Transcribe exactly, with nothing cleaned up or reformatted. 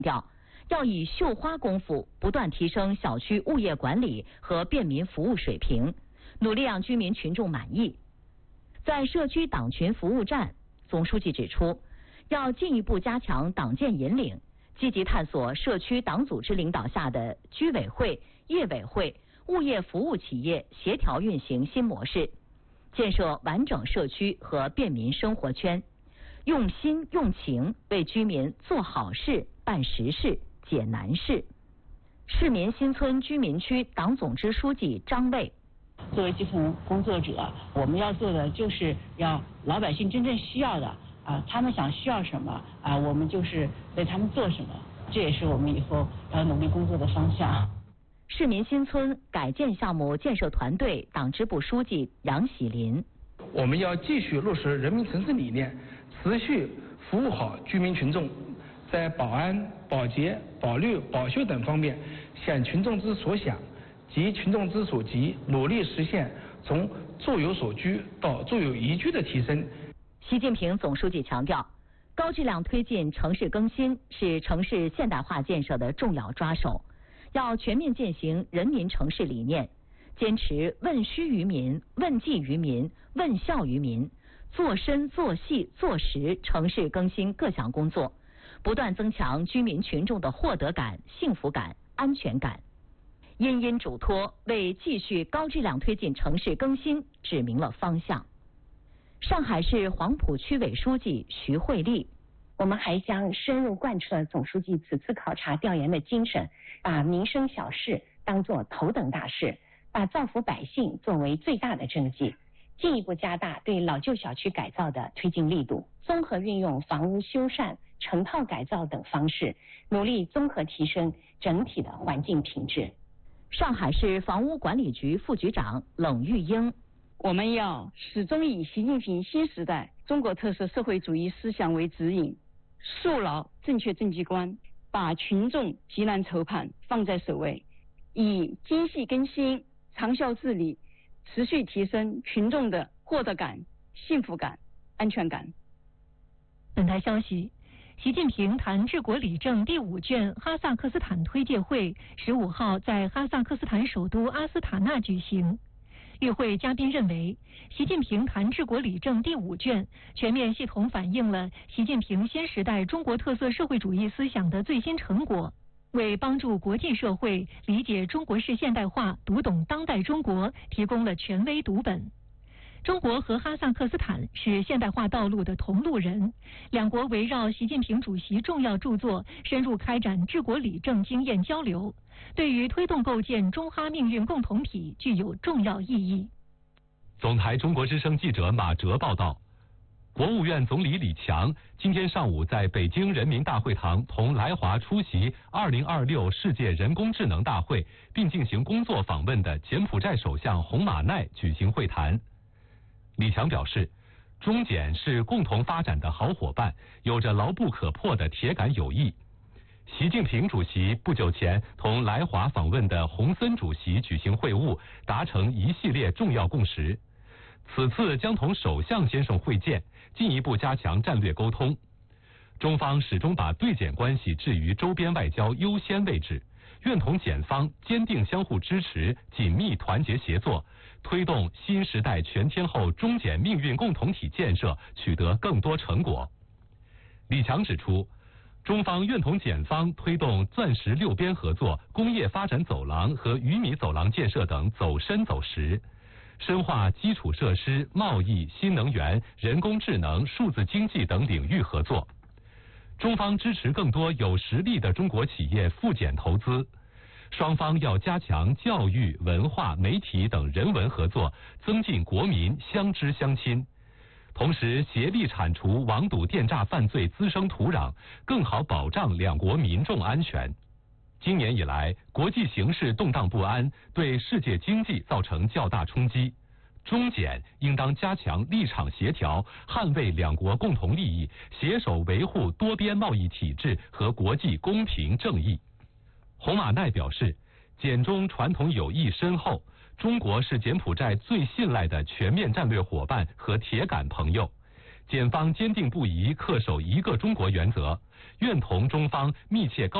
调，要以绣花功夫不断提升小区物业管理和便民服务水平，努力让居民群众满意。在社区党群服务站，总书记指出，要进一步加强党建引领，积极探索社区党组织领导下的居委会、业委会、物业服务企业协调运行新模式，建设完整社区和便民生活圈，用心用情为居民做好事、办实事、解难事。市民新村居民区党总支书记张卫： 作为基层工作者，我们要做的就是要老百姓真正需要的啊，他们想需要什么啊，我们就是为他们做什么，这也是我们以后要努力工作的方向。 市民新村改建项目建设团队党支部书记杨喜林： 我们要继续落实人民城市理念，持续服务好居民群众，在保安、保洁、保绿、保修等方面想群众之所想及群众之所急，努力实现从住有所居到住有宜居的提升。 习近平总书记强调，高质量推进城市更新是城市现代化建设的重要抓手，要全面践行人民城市理念，坚持问需于民、问计于民、问效于民，做深做细做实城市更新各项工作，不断增强居民群众的获得感、幸福感、安全感。殷殷嘱托，为继续高质量推进城市更新指明了方向。上海市黄埔区委书记徐慧丽： 我们还将深入贯彻总书记此次考察调研的精神，把民生小事当作头等大事，把造福百姓作为最大的政绩，进一步加大对老旧小区改造的推进力度，综合运用房屋修缮、成套改造等方式，努力综合提升整体的环境品质。 上海市房屋管理局副局长冷玉英： 我们要始终以习近平新时代中国特色社会主义思想为指引，树牢正确政绩观，把群众急难愁盼放在首位，以精细更新、长效治理，持续提升群众的获得感、幸福感、安全感。 本台消息，习近平谈治国理政第五卷哈萨克斯坦推介会十五号在哈萨克斯坦首都阿斯塔纳举行。与会嘉宾认为，习近平谈治国理政第五卷全面系统反映了习近平新时代中国特色社会主义思想的最新成果，为帮助国际社会理解中国式现代化、读懂当代中国提供了权威读本。中国和哈萨克斯坦是现代化道路的同路人，两国围绕习近平主席重要著作深入开展治国理政经验交流，对于推动构建中哈命运共同体具有重要意义。 总台中国之声记者马哲报道，国务院总理李强今天上午在北京人民大会堂同来华出席二零二六世界人工智能大会并进行工作访问的柬埔寨首相洪马奈举行会谈。李强表示，中柬是共同发展的好伙伴，有着牢不可破的铁杆友谊。习近平主席不久前同来华访问的洪森主席举行会晤，达成一系列重要共识。此次将同首相先生会见，进一步加强战略沟通。中方始终把对柬关系置于周边外交优先位置，愿同柬方坚定相互支持，紧密团结协作，推动新时代全天候中柬命运共同体建设取得更多成果。李强指出，中方愿同柬方推动钻石六边合作、工业发展走廊和鱼米走廊建设等走深走实，深化基础设施、贸易、新能源、人工智能、数字经济等领域合作。中方支持更多有实力的中国企业赴柬投资。双方要加强教育、文化、媒体等人文合作，增进国民相知相亲，同时协力铲除网赌电诈犯罪滋生土壤，更好保障两国民众安全。今年以来，国际形势动荡不安，对世界经济造成较大冲击。中柬应当加强立场协调，捍卫两国共同利益，携手维护多边贸易体制和国际公平正义。洪马奈表示，柬中传统友谊深厚，中国是柬埔寨最信赖的全面战略伙伴和铁杆朋友。柬方坚定不移恪守一个中国原则， 愿同中方密切高